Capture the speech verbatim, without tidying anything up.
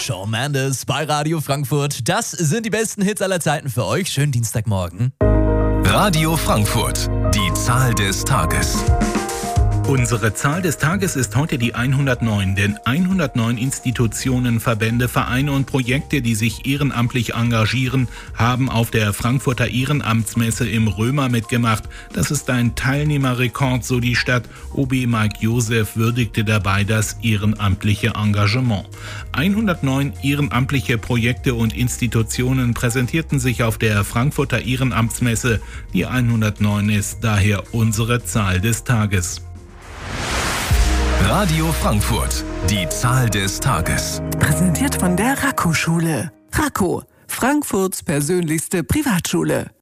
Shawn Mendes bei Radio Frankfurt. Das sind die besten Hits aller Zeiten für euch. Schönen Dienstagmorgen. Radio Frankfurt, die Zahl des Tages. Unsere Zahl des Tages ist heute die hundertneun, denn hundertneun Institutionen, Verbände, Vereine und Projekte, die sich ehrenamtlich engagieren, haben auf der Frankfurter Ehrenamtsmesse im Römer mitgemacht. Das ist ein Teilnehmerrekord, so die Stadt. O B Mike Josef würdigte dabei das ehrenamtliche Engagement. hundertneun ehrenamtliche Projekte und Institutionen präsentierten sich auf der Frankfurter Ehrenamtsmesse. Die hundertneun ist daher unsere Zahl des Tages. Radio Frankfurt, die Zahl des Tages. Präsentiert von der Raco-Schule. Raco, Frankfurts persönlichste Privatschule.